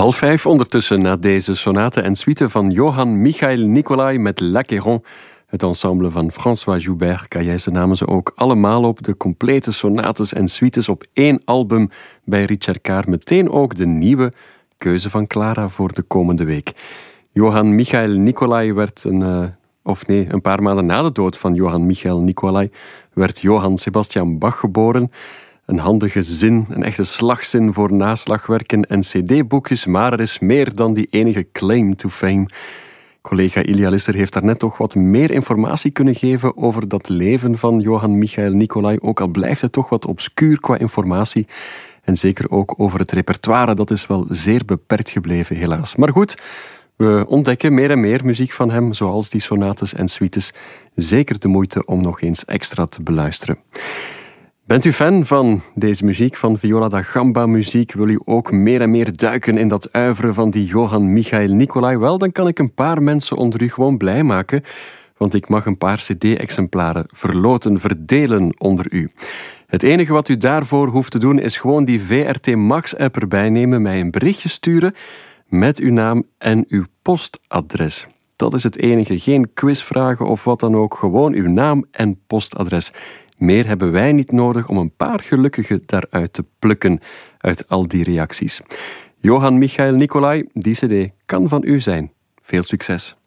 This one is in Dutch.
4:30 ondertussen na deze sonate en suite van Johann Michael Nicolai met L'Achéron. Het ensemble van François Joubert, Cajesse namen ze ook allemaal op. De complete sonates en suites op 1 album bij Richard Kahr. Meteen ook de nieuwe keuze van Clara voor de komende week. Johann Michael Nicolai werd een paar maanden na de dood van Johann Michael Nicolai werd Johann Sebastian Bach geboren. Een handige zin, een echte slagzin voor naslagwerken en cd-boekjes, maar er is meer dan die enige claim to fame. Collega Ilja Lisser heeft daarnet toch wat meer informatie kunnen geven over dat leven van Johann Michael Nicolai, ook al blijft het toch wat obscuur qua informatie. En zeker ook over het repertoire, dat is wel zeer beperkt gebleven helaas. Maar goed, we ontdekken meer en meer muziek van hem, zoals die sonates en suites. Zeker de moeite om nog eens extra te beluisteren. Bent u fan van deze muziek, van Viola da Gamba muziek? Wil u ook meer en meer duiken in dat uiveren van die Johann Michael Nicolai? Wel, dan kan ik een paar mensen onder u gewoon blij maken, want ik mag een paar cd-exemplaren verloten, verdelen onder u. Het enige wat u daarvoor hoeft te doen is gewoon die VRT Max-app erbij nemen, mij een berichtje sturen met uw naam en uw postadres. Dat is het enige, geen quizvragen of wat dan ook, gewoon uw naam en postadres. Meer hebben wij niet nodig om een paar gelukkigen daaruit te plukken, uit al die reacties. Johann Michael Nicolai, die cd kan van u zijn. Veel succes.